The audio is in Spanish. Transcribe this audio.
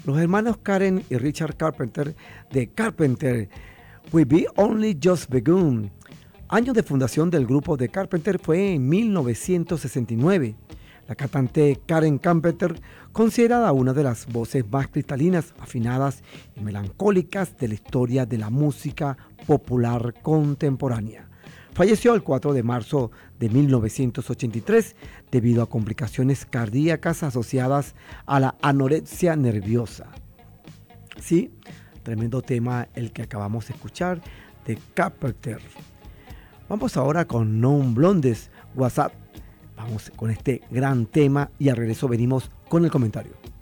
Los hermanos Karen y Richard Carpenter de Carpenter We Be Only Just Begun. Año de fundación del grupo de Carpenter fue en 1969. La cantante Karen Carpenter, considerada una de las voces más cristalinas, afinadas y melancólicas de la historia de la música popular contemporánea. Falleció el 4 de marzo de 1983 debido a complicaciones cardíacas asociadas a la anorexia nerviosa. Sí, tremendo tema el que acabamos de escuchar de Carpenter. Vamos ahora con Non Blondes, WhatsApp. Vamos con este gran tema y al regreso venimos con el comentario.